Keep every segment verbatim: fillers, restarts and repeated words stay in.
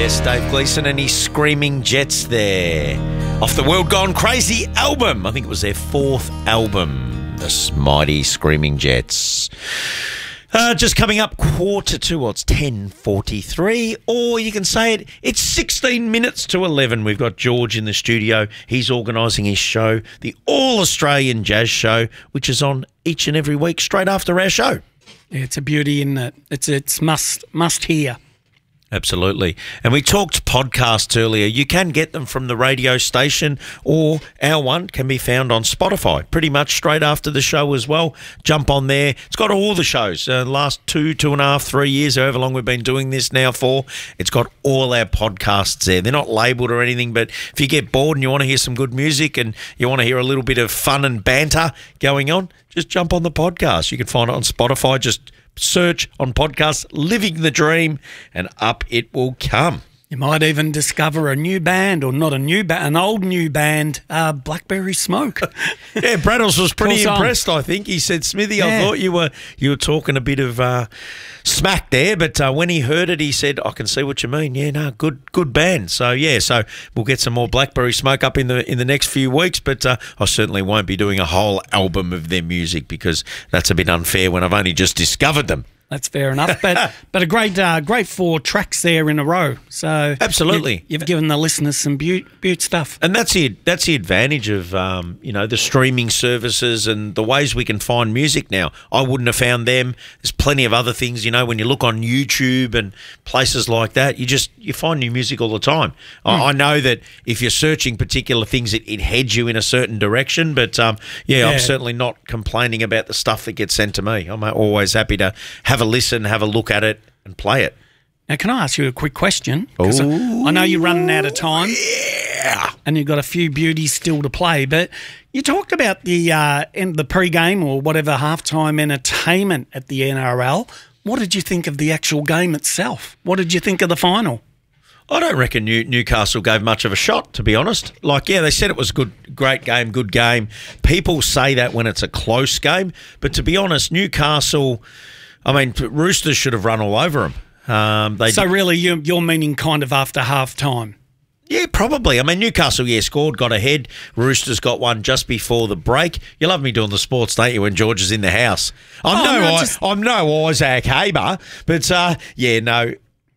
Yes, Dave Gleeson and his Screaming Jets there. Off the World Gone Crazy album. I think it was their fourth album. The mighty Screaming Jets. Uh, just coming up quarter to, well, it's ten forty-three, or you can say it, it's sixteen minutes to eleven. We've got George in the studio. He's organising his show, the All-Australian Jazz Show, which is on each and every week straight after our show. Yeah, it's a beauty, isn't it? It's, it's must, must hear. Absolutely. And we talked podcasts earlier. You can get them from the radio station, or our one can be found on Spotify pretty much straight after the show as well. Jump on there. It's got all the shows. Uh, last two, two and a half, three years, however long we've been doing this now for, it's got all our podcasts there. They're not labelled or anything, but if you get bored and you want to hear some good music and you want to hear a little bit of fun and banter going on, just jump on the podcast. You can find it on Spotify. Just search on podcasts, Living the Dream, and up it will come. You might even discover a new band, or not a new band, an old new band, uh, Blackberry Smoke. Yeah, Braddles was pretty Course impressed, I think. He said, Smithy, Yeah. I thought you were you were talking a bit of uh, smack there, but uh, when he heard it, he said, I can see what you mean. Yeah, no, good good band. So, yeah, so we'll get some more Blackberry Smoke up in the in the next few weeks, but uh, I certainly won't be doing a whole album of their music because that's a bit unfair when I've only just discovered them. That's fair enough, but but a great uh, great four tracks there in a row. So Absolutely. you, you've given the listeners some beaut, beaut stuff. And that's the that's the advantage of um, you know the streaming services and the ways we can find music now. I wouldn't have found them. There's plenty of other things. You know, when you look on YouTube and places like that, you just you find new music all the time. Mm. I, I know that if you're searching particular things, it, it heads you in a certain direction. But um, yeah, Yeah. I'm certainly not complaining about the stuff that gets sent to me. I'm always happy to have a listen, have a look at it, and play it. Now, can I ask you a quick question? 'Cause I, I know you're running out of time. Yeah. And you've got a few beauties still to play, but you talked about the uh, in the pre-game or whatever halftime entertainment at the N R L. What did you think of the actual game itself? What did you think of the final? I don't reckon New, Newcastle gave much of a shot, to be honest. Like, yeah, they said it was a good, great game, good game. People say that when it's a close game, but to be honest, Newcastle, I mean, Roosters should have run all over them. Um, they So did, really, you, you're meaning kind of after half-time? yeah, probably. I mean, Newcastle, yeah, scored, got ahead. Roosters got one just before the break. You love me doing the sports, don't you, when George is in the house? I'm, Oh, no, no, I, just- I'm no Isaac Haber, but, uh, yeah, no,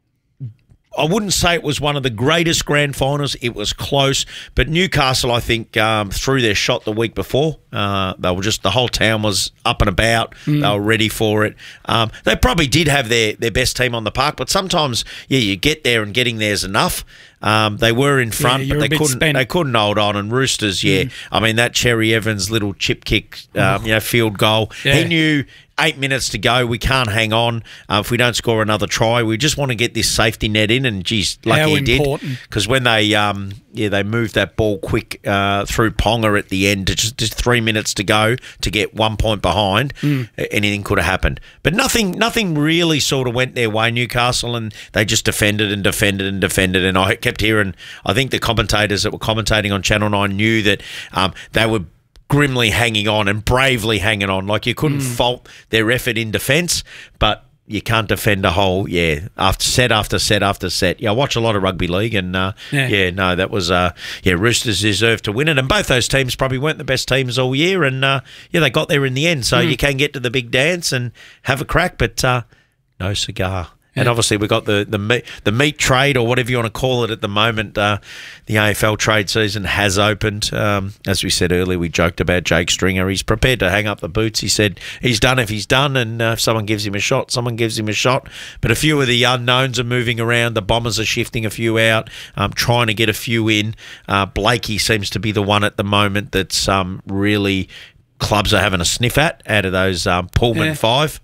I wouldn't say it was one of the greatest grand finals. It was close, but Newcastle, I think, um, threw their shot the week before. Uh, they were just the whole town was up and about. Mm. They were ready for it. Um, they probably did have their, their best team on the park, but sometimes, yeah, you get there and getting there's enough. Um, they were in front, Yeah, but you're a they bit couldn't. spent. They couldn't hold on. And Roosters, yeah, Mm. I mean that Cherry Evans little chip kick, um, you know, field goal. Yeah. He knew. Eight minutes to go. We can't hang on. Uh, if we don't score another try, we just want to get this safety net in. And geez, lucky How he did. important. Because when they, um, yeah, they moved that ball quick uh, through Ponga at the end. To just, just three minutes to go to get one point behind. Mm. Anything could have happened, but nothing. Nothing really sort of went their way. Newcastle, and they just defended and defended and defended. And I kept hearing. I think the commentators that were commentating on Channel Nine knew that um, they were grimly hanging on and bravely hanging on. Like you couldn't Mm. fault their effort in defence, but you can't defend a whole, yeah, after set after set after set. Yeah, I watch a lot of rugby league and, uh, yeah. Yeah. no, that was, uh, yeah, Roosters deserved to win it. And both those teams probably weren't the best teams all year. And, uh, yeah, they got there in the end. So Mm. you can get to the big dance and have a crack, but uh, no cigar. And Yeah. obviously we've got the, the, meat, the meat trade or whatever you want to call it at the moment. Uh, the A F L trade season has opened. Um, as we said earlier, we joked about Jake Stringer. He's prepared to hang up the boots. He said he's done if he's done, and uh, if someone gives him a shot, someone gives him a shot. But a few of the unknowns are moving around. The Bombers are shifting a few out, um, trying to get a few in. Uh, Blakey seems to be the one at the moment that's um, really clubs are having a sniff at out of those um, Pullman Yeah. five.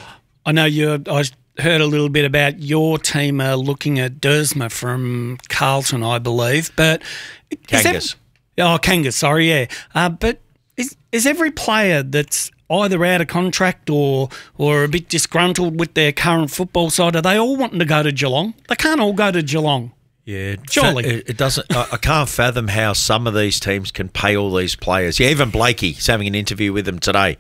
I know you. I heard a little bit about your team uh, looking at Dersma from Carlton, I believe. But is that- Kangas. oh, Kangas. Sorry, yeah. Uh, but is is every player that's either out of contract or or a bit disgruntled with their current football side, are they all wanting to go to Geelong? They can't all go to Geelong. Yeah, Surely. It, it doesn't. I, I can't fathom how some of these teams can pay all these players. Yeah, even Blakey, he's having an interview with them today.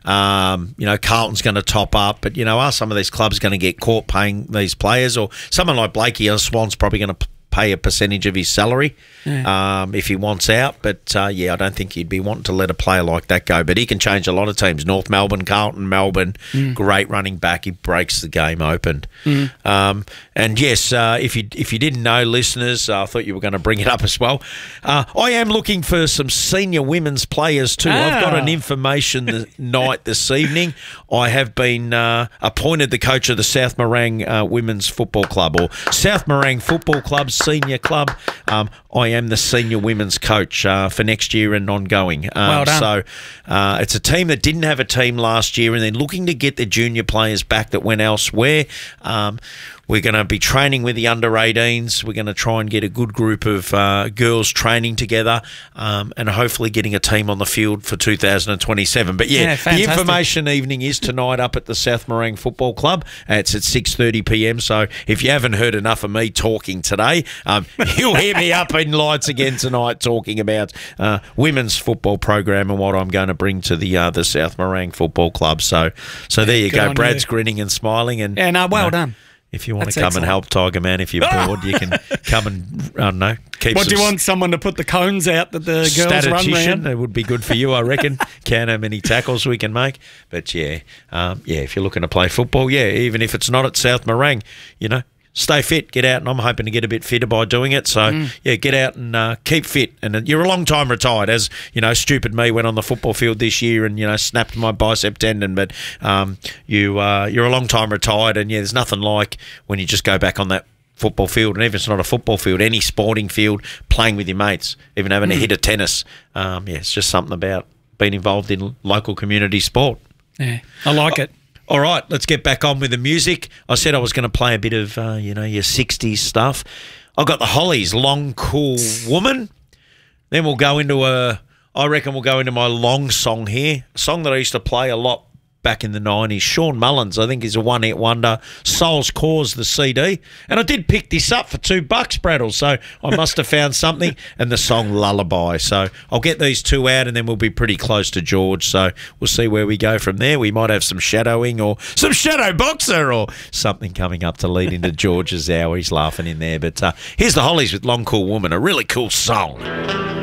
Um, you know, Carlton's going to top up, but, you know, are some of these clubs going to get caught paying these players? Or someone like Blakey, a Swan's probably going to pay a percentage of his salary yeah. um, if he wants out. But, uh, yeah, I don't think he'd be wanting to let a player like that go. But he can change a lot of teams. North Melbourne, Carlton, Melbourne, mm. great running back. He breaks the game open. Mm. Um, and, yes, uh, if you if you didn't know, listeners, uh, I thought you were going to bring it up as well. Uh, I am looking for some senior women's players too. Ah. I've got an information night this evening. I have been uh, appointed the coach of the South Morang uh, Women's Football Club, or South Morang Football Club senior club. Um, I am the senior women's coach uh, for next year and ongoing. Um, well done. So uh, it's a team that didn't have a team last year, and they're looking to get their junior players back that went elsewhere. Um, We're going to be training with the under eighteens. We're going to try and get a good group of uh, girls training together um, and hopefully getting a team on the field for two thousand twenty-seven. But, yeah, yeah the information evening is tonight up at the South Morang Football Club. It's at six thirty p m. So if you haven't heard enough of me talking today, um, you'll hear me up in lights again tonight talking about uh, women's football program and what I'm going to bring to the uh, the South Morang Football Club. So so there you Good go. Brad's you. grinning and smiling. And yeah, no, well you know, done. If you want That's to come excellent. and help Tiger Man, if you're bored, you can come and, I don't know, keep What, some do you want someone to put the cones out that the girls run round? It would be good for you, I reckon. Count how many tackles we can make. But, yeah, um, yeah, if you're looking to play football, yeah, even if it's not at South Morang, you know, stay fit, get out, and I'm hoping to get a bit fitter by doing it. So, mm. yeah, get out and uh, keep fit. And you're a long time retired, as, you know, stupid me went on the football field this year and, you know, snapped my bicep tendon. But um, you, uh, you're a long time retired, and, yeah, there's nothing like when you just go back on that football field, and even if it's not a football field, any sporting field, playing with your mates, even having mm. a hit of tennis. Um, yeah, it's just something about being involved in local community sport. Yeah, I like it. All right, let's get back on with the music. I said I was going to play a bit of, uh, you know, your sixties stuff. I've got the Hollies, Long Cool Woman. Then we'll go into a, I reckon we'll go into my long song here, a song that I used to play a lot back in the nineties. Sean Mullins, I think, is a one-hit wonder. Soul's Cause, the C D. And I did pick this up for two bucks, Brattle, so I must have found something. And the song Lullaby. So I'll get these two out, and then we'll be pretty close to George. So we'll see where we go from there. We might have some shadowing or some shadow boxer or something coming up to lead into George's hour. He's laughing in there. But uh, here's the Hollies with Long Cool Woman, a really cool song.